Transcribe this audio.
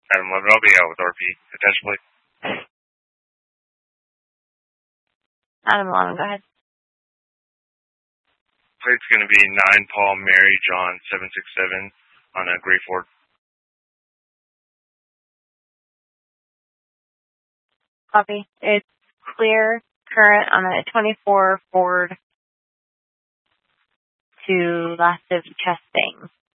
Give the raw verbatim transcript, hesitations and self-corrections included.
Adam eleven, I'll be out with R P, potentially. Adam eleven, go ahead. Plate's going to be nine Paul Mary John seven six seven on a Gray Ford. Copy. It's clear current on a twenty-four Ford to last of testing.